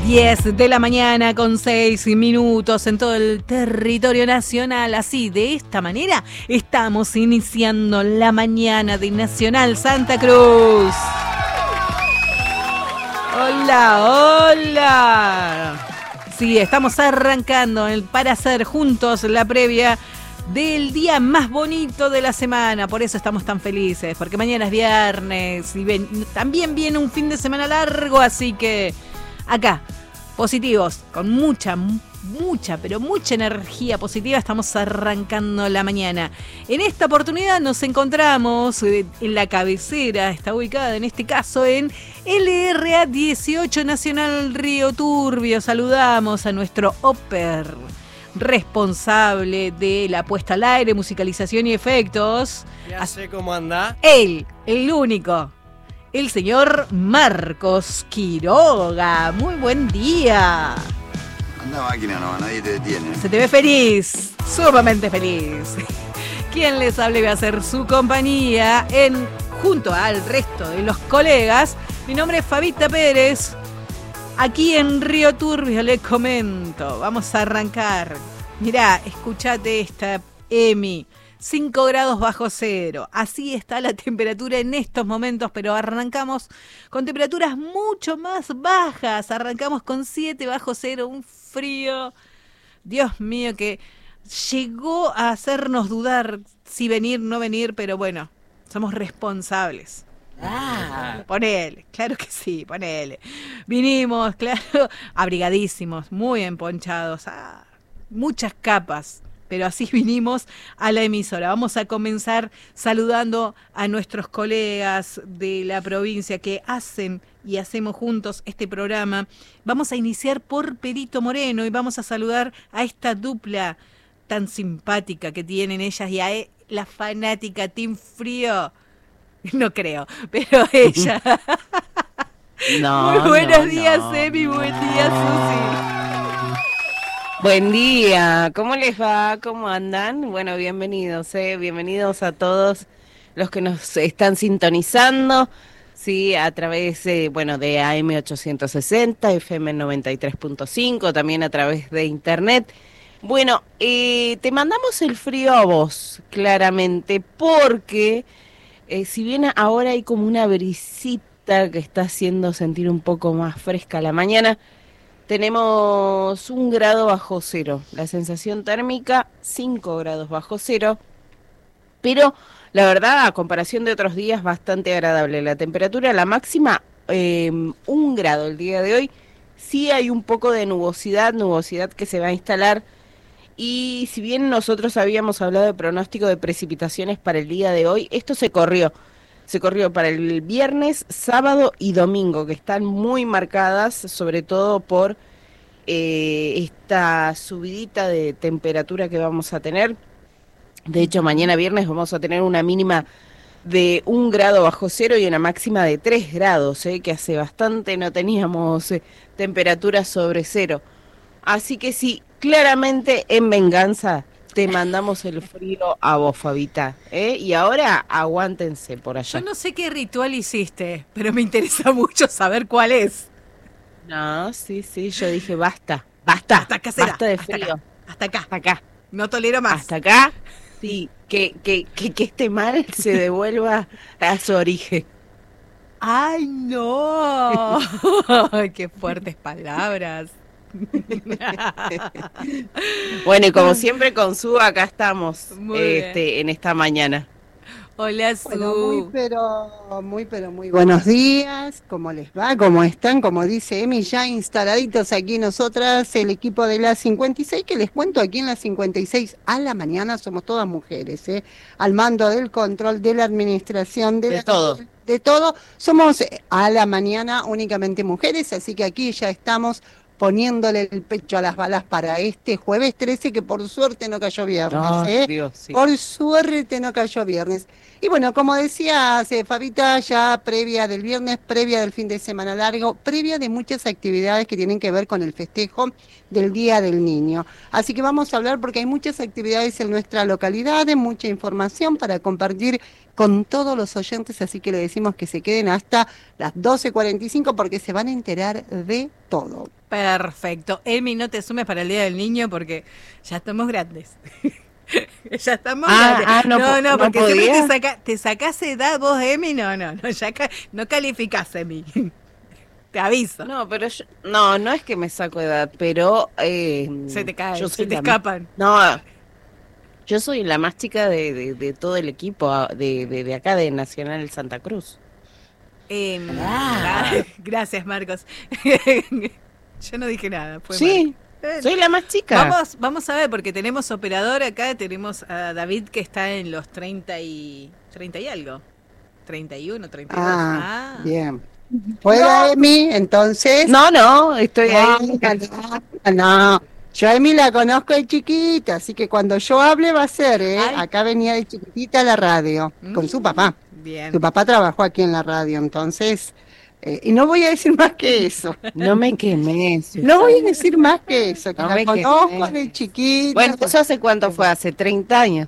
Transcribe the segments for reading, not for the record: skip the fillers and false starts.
10 de la mañana con 6 minutos en todo el territorio nacional. Así, de esta manera, estamos iniciando la mañana de Nacional Santa Cruz. Hola, hola. Sí, estamos arrancando para hacer juntos la previa del día más bonito de la semana. Por eso estamos tan felices, porque mañana es viernes y también viene un fin de semana largo, así que acá, positivos, con mucha energía positiva, estamos arrancando la mañana. En esta oportunidad nos encontramos en la cabecera, está ubicada en este caso en LRA 18 Nacional Río Turbio. Saludamos a nuestro Oper, responsable de la puesta al aire, musicalización y efectos. Ya sé cómo anda. Él, el único, el señor Marcos Quiroga. Muy buen día. Anda máquina, no, nadie te detiene. Se te ve feliz, sumamente feliz. Quien les hable va a ser su compañía junto al resto de los colegas. Mi nombre es Fabita Pérez. Aquí en Río Turbio les comento, vamos a arrancar. Mirá, escuchate esta, Emi, 5 grados bajo cero. Así está la temperatura en estos momentos, pero arrancamos con temperaturas mucho más bajas. Arrancamos con 7 bajo cero, un frío, Dios mío, que llegó a hacernos dudar si venir, no venir, pero bueno, somos responsables. Ponele, claro que sí, ponele. Vinimos, claro, abrigadísimos, muy emponchados, muchas capas, pero así vinimos a la emisora. Vamos a comenzar saludando a nuestros colegas de la provincia que hacen y hacemos juntos este programa. Vamos a iniciar por Perito Moreno y vamos a saludar a esta dupla tan simpática que tienen ellas y a la fanática Team Frío. No creo, pero ella. Muy buenos días, Emi. Buen día, Susi. Buen día. ¿Cómo les va? ¿Cómo andan? Bueno, bienvenidos, bienvenidos a todos los que nos están sintonizando, sí, a través de AM 860, FM 93.5, también a través de internet. Bueno, te mandamos el frío a vos, claramente, porque si bien ahora hay como una brisita que está haciendo sentir un poco más fresca la mañana, tenemos 1 grado bajo cero, la sensación térmica 5 grados bajo cero, pero la verdad, a comparación de otros días, bastante agradable. La temperatura, la máxima, 1 grado el día de hoy. Sí hay un poco de nubosidad que se va a instalar. Y si bien nosotros habíamos hablado de pronóstico de precipitaciones para el día de hoy, esto se corrió para el viernes, sábado y domingo, que están muy marcadas, sobre todo por esta subidita de temperatura que vamos a tener. De hecho, mañana viernes vamos a tener una mínima de 1 grado bajo cero y una máxima de 3 grados, que hace bastante no teníamos temperaturas sobre cero. Así que sí, claramente en venganza te mandamos el frío a vos, Fabita, y ahora aguántense por allá. Yo no sé qué ritual hiciste, pero me interesa mucho saber cuál es. No, sí, yo dije basta hasta acá basta de frío. Hasta acá. No tolero más. Hasta acá, sí, que este mal se devuelva a su origen. ¡Ay, no! ¡Qué fuertes palabras! Bueno, y como siempre con Su, acá estamos en esta mañana. Hola, Su. Bueno, muy buenos días. ¿Cómo les va? ¿Cómo están? Como dice Emi, ya instaladitos aquí nosotras, el equipo de la 56, que les cuento aquí en la 56 a la mañana somos todas mujeres, al mando del control, de la administración, de todo. Somos a la mañana únicamente mujeres, así que aquí ya estamos poniéndole el pecho a las balas para este jueves 13, que por suerte no cayó viernes. Dios, sí. Por suerte no cayó viernes. Y bueno, como decía Fabita, ya previa del viernes, previa del fin de semana largo, previa de muchas actividades que tienen que ver con el festejo del Día del Niño. Así que vamos a hablar porque hay muchas actividades en nuestra localidad, mucha información para compartir con todos los oyentes, así que le decimos que se queden hasta las 12:45 porque se van a enterar de todo. Perfecto. Emi, no te sumes para el Día del Niño porque ya estamos grandes. Ya estamos grandes. No, porque siempre te sacás edad vos, Emi. No, ya no calificás, Emi. Te aviso. No, pero no es que me saco edad, pero se te caen, se te escapan. No, yo soy la más chica de todo el equipo de acá de Nacional Santa Cruz. Gracias, Marcos. Yo no dije nada. Sí, soy la más chica. Vamos a ver, porque tenemos operador acá, tenemos a David que está en los 30 y algo. 31, 32. Bien. ¿Fuera Emi, entonces? No, estoy ahí. No, yo a Emi la conozco de chiquita, así que cuando yo hable va a ser, acá venía de chiquitita a la radio, con su papá. Bien. Su papá trabajó aquí en la radio, entonces... y no voy a decir más que eso. No me quemes. No voy a decir más que eso, que no la conozco de chiquita. Bueno, ¿eso hace cuánto fue? Hace 30 años.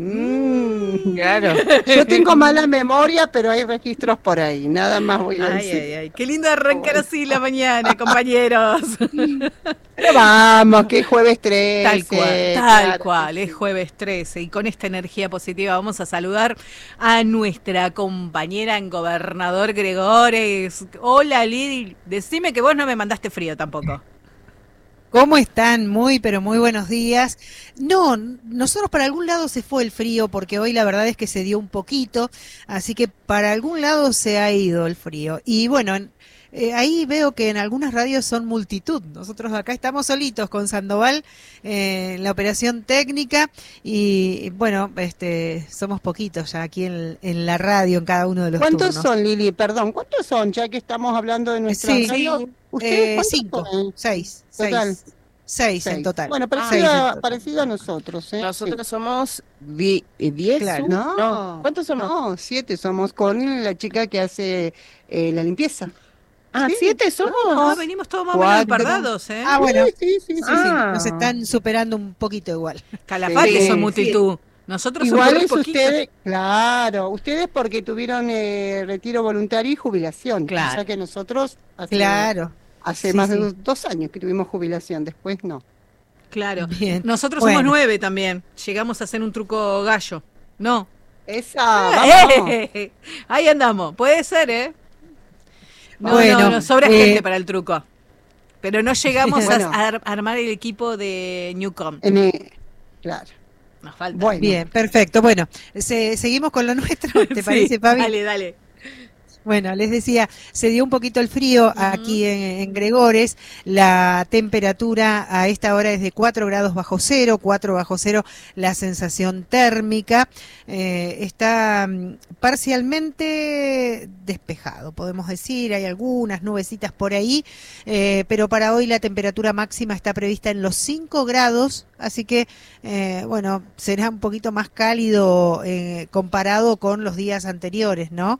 Claro. Yo tengo mala memoria, pero hay registros por ahí, nada más voy a decir. Ay, qué lindo arrancar así la mañana, compañeros. Pero vamos, que es jueves 13. Tal cual, es jueves 13. Y con esta energía positiva vamos a saludar a nuestra compañera en Gobernador Gregores. Hola, Lili. Decime que vos no me mandaste frío tampoco. ¿Cómo están? Pero muy buenos días. No, nosotros para algún lado se fue el frío porque hoy la verdad es que se dio un poquito, así que para algún lado se ha ido el frío. Y bueno, ahí veo que en algunas radios son multitud. Nosotros acá estamos solitos con Sandoval en la operación técnica y bueno, somos poquitos ya aquí en la radio en cada uno de los ¿Cuántos turnos. son, Lili? Perdón, ¿cuántos son? Ya que estamos hablando de nuestra radio. ¿Ustedes 5, 6. Total. 6 en total. Bueno, parecido a nosotros. Nosotros somos 10. Claro. No. ¿Cuántos somos? No, 7 somos con la chica que hace la limpieza. 7 somos. No, venimos todos más o menos empardados, ¿eh? Bueno. Sí. Nos están superando un poquito igual. Calafate son multitud. Nosotros iguales somos ustedes, claro, ustedes porque tuvieron retiro voluntario y jubilación. Claro. O sea que nosotros hace más de 2 años que tuvimos jubilación, después no. Claro. Bien. Nosotros somos 9 también. Llegamos a hacer un truco gallo. No. Vamos. Ahí andamos. Puede ser, ¿eh? No, sobra gente para el truco. Pero no llegamos a armar el equipo de Newcom. Claro. Nos falta. Bueno. Bien, perfecto. Bueno, seguimos con lo nuestro, ¿te parece, Fabi? Dale. Bueno, les decía, se dio un poquito el frío aquí en Gregores, la temperatura a esta hora es de 4 grados bajo cero, 4 bajo cero la sensación térmica, está parcialmente despejado, podemos decir, hay algunas nubecitas por ahí, pero para hoy la temperatura máxima está prevista en los 5 grados, así que, bueno, será un poquito más cálido comparado con los días anteriores, ¿no?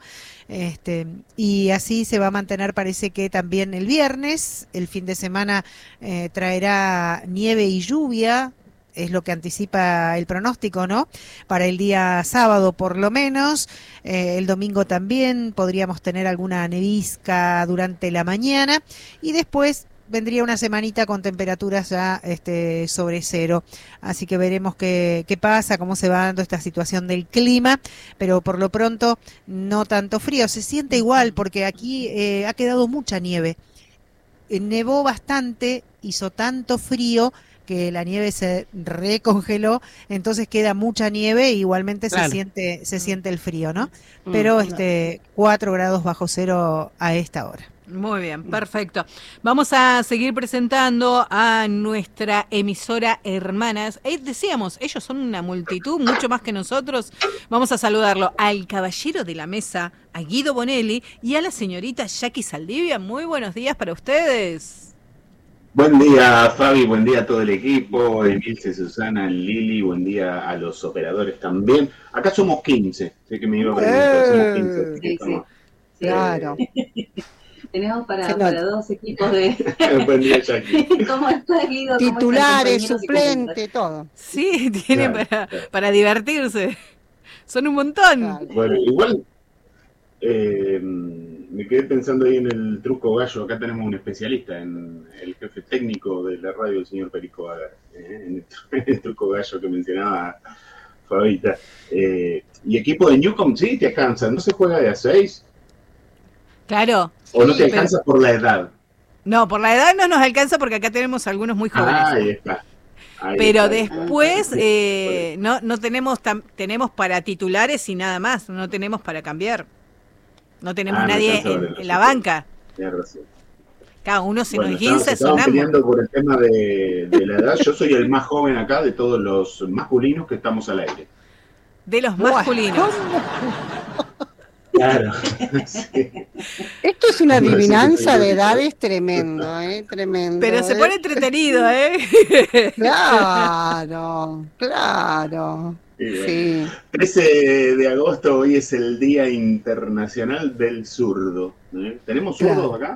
Y así se va a mantener, parece que también el viernes, el fin de semana traerá nieve y lluvia, es lo que anticipa el pronóstico, ¿no? Para el día sábado por lo menos, el domingo también podríamos tener alguna nevisca durante la mañana y después vendría una semanita con temperaturas ya sobre cero, así que veremos qué pasa, cómo se va dando esta situación del clima, pero por lo pronto no tanto frío, se siente igual porque aquí ha quedado mucha nieve, nevó bastante, hizo tanto frío que la nieve se recongeló, entonces queda mucha nieve e igualmente claro. se siente el frío, ¿no? Pero 4 grados bajo cero a esta hora. Muy bien, perfecto. Vamos a seguir presentando a nuestra emisora hermanas. Decíamos, ellos son una multitud, mucho más que nosotros. Vamos a saludarlo al caballero de la mesa, a Guido Bonelli, y a la señorita Jackie Saldivia. Muy buenos días para ustedes. Buen día, Fabi, buen día a todo el equipo, Emilce, Susana, Lili, buen día a los operadores también. Acá somos 15, sé que me iba a preguntar, somos 15. Sí. Claro. Tenemos para 2 equipos de... Buen día, Jackie. ¿Cómo está, Guido? Titulares, suplente, todo. Sí, tienen claro, para divertirse. Son un montón. Claro. Bueno, igual me quedé pensando ahí en el truco gallo. Acá tenemos un especialista, en el jefe técnico de la radio, el señor Perico Agar, en el truco gallo que mencionaba Fabita. Y equipo de Newcomb, sí, te alcanza. ¿No se juega de a 6? Claro. ¿O no te alcanza por la edad? No, por la edad no nos alcanza porque acá tenemos algunos muy jóvenes. Ahí está. Pero después no tenemos tenemos para titulares y nada más, no tenemos para cambiar. No tenemos nadie en la banca. Tienes razón. Cada uno se nos guinza, estamos peleando por el tema de la edad. Yo soy el más joven acá de todos los masculinos que estamos al aire. De los masculinos. Claro. Sí. Esto es una adivinanza de edades tremendo, tremendo. Pero se pone entretenido, Claro. Sí. 13 de agosto, hoy es el Día Internacional del Zurdo. ¿Tenemos zurdos acá?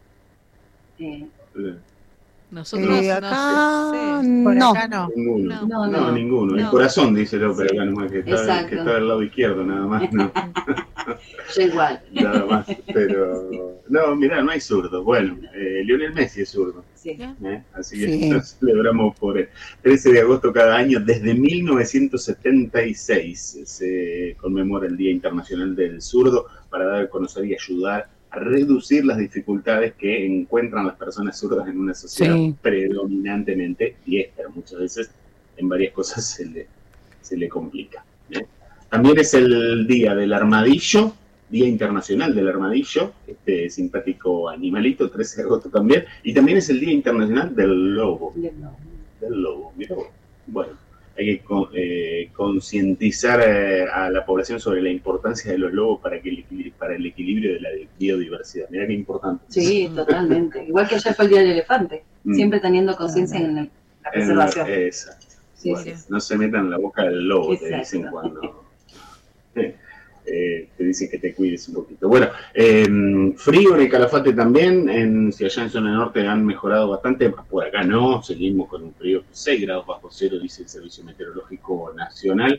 Nosotros acá Por no. acá no. Ninguno. No, Ninguno. El corazón, dice López, acá nomás, que está del lado izquierdo, nada más. No. Yo igual. Nada más, pero... No, mirá, no hay zurdo. Bueno, Lionel Messi es zurdo. Sí. Así que nos celebramos por el 13 de agosto cada año. Desde 1976 se conmemora el Día Internacional del Zurdo para dar a conocer y ayudar a reducir las dificultades que encuentran las personas zurdas en una sociedad predominantemente diestra. Muchas veces en varias cosas se le complica. También es el Día del Armadillo, Día Internacional del Armadillo, este simpático animalito, 13 de agosto también, y también es el Día Internacional del Lobo. Del lobo, mira vos. Bueno, hay que concientizar a la población sobre la importancia de los lobos para el equilibrio de la biodiversidad. Mira qué importante. Sí, totalmente. Igual que ayer fue el Día del Elefante, siempre teniendo conciencia en la preservación. Exacto. Sí, Bueno, no se metan en la boca del lobo, te dicen cuando... te dicen que te cuides un poquito. Bueno, frío en el Calafate también, si allá en zona norte han mejorado bastante, por acá no, seguimos con un frío 6 grados bajo cero, dice el Servicio Meteorológico Nacional.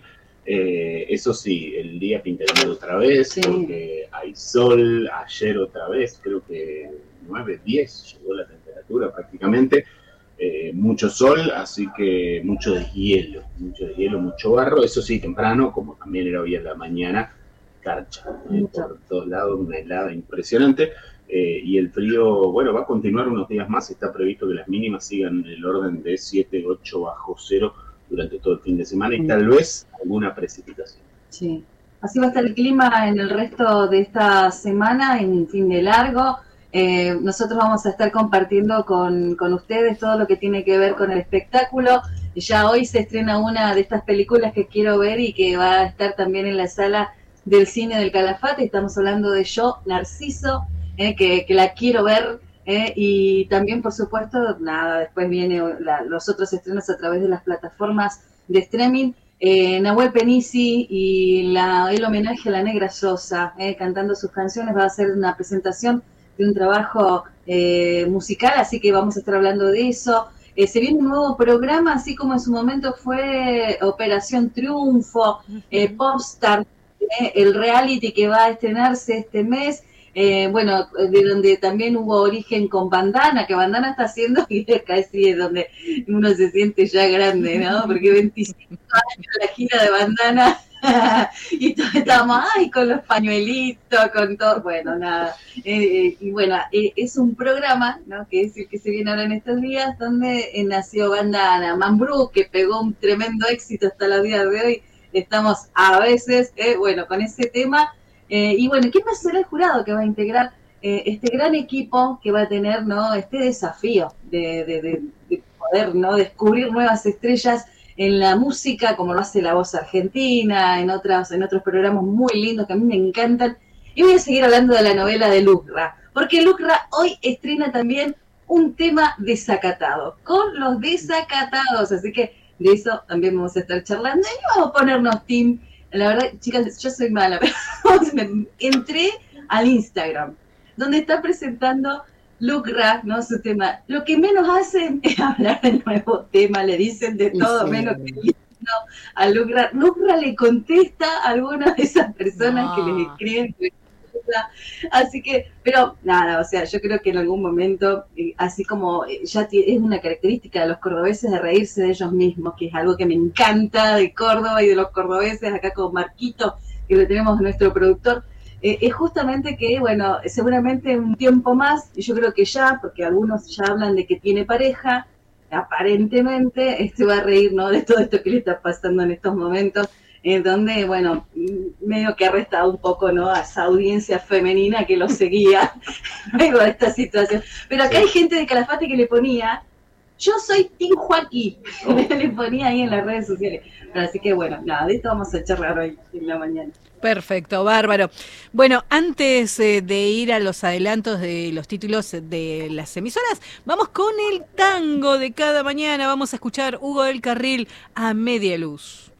Eso sí, el día pintará otra vez, porque hay sol, ayer otra vez, creo que 9, 10 llegó la temperatura prácticamente. Mucho sol, así que mucho deshielo, mucho barro, eso sí, temprano, como también era hoy en la mañana, carcha, por todos lados, una helada impresionante, y el frío, bueno, va a continuar unos días más, está previsto que las mínimas sigan en el orden de 7, 8 bajo cero durante todo el fin de semana, y tal vez alguna precipitación. Sí, así va a estar el clima en el resto de esta semana, en fin de largo. Nosotros vamos a estar compartiendo con ustedes todo lo que tiene que ver con el espectáculo. Ya hoy se estrena una de estas películas que quiero ver y que va a estar también en la sala del cine del Calafate. Estamos hablando de Yo, Narciso, que la quiero ver. Y también, por supuesto, después vienen los otros estrenos a través de las plataformas de streaming. Nahuel Penisi y el homenaje a la Negra Sosa, cantando sus canciones. Va a ser una presentación de un trabajo musical, así que vamos a estar hablando de eso. Se viene un nuevo programa, así como en su momento fue Operación Triunfo, Popstar, el reality que va a estrenarse este mes, bueno, de donde también hubo origen con Bandana, que Bandana está haciendo, y casi es donde uno se siente ya grande, ¿no? Porque 25 años la gira de Bandana, y todos estábamos, con los pañuelitos, con todo, bueno, nada. Y bueno, es un programa, ¿no? Que es el que se viene ahora en estos días, donde nació Bandana, Mambrú, que pegó un tremendo éxito hasta la día de hoy. Estamos a veces, bueno, con ese tema. Y bueno, ¿quién va a ser el jurado que va a integrar este gran equipo que va a tener, ¿no? Este desafío de poder, ¿no? Descubrir nuevas estrellas en la música, como lo hace La Voz Argentina, en otros programas muy lindos que a mí me encantan. Y voy a seguir hablando de la novela de Lucra, porque Lucra hoy estrena también un tema desacatado, con los desacatados, así que de eso también vamos a estar charlando y vamos a ponernos team. La verdad, chicas, yo soy mala, pero entré al Instagram, donde está presentando Lucra, ¿no? Su tema. Lo que menos hacen es hablar del nuevo tema, le dicen de todo, menos que a Lucra. Lucra le contesta a algunas de esas personas que les escriben Así que, pero nada, o sea, yo creo que en algún momento, así como es una característica de los cordobeses de reírse de ellos mismos, que es algo que me encanta de Córdoba y de los cordobeses, acá con Marquito, que lo tenemos nuestro productor, es justamente que, bueno, seguramente un tiempo más, y yo creo que ya, porque algunos ya hablan de que tiene pareja, aparentemente va a reír, ¿no?, de todo esto que le está pasando en estos momentos, en donde, bueno, medio que ha restado un poco, ¿no?, a esa audiencia femenina que lo seguía luego de esta situación. Pero acá hay gente de Calafate que le ponía, yo soy Team Joaquín, le ponía ahí en las redes sociales. Pero así que, bueno, nada, de esto vamos a charlar hoy en la mañana. Perfecto, bárbaro. Bueno, antes de ir a los adelantos de los títulos de las emisoras, vamos con el tango de cada mañana. Vamos a escuchar Hugo del Carril, A Media Luz.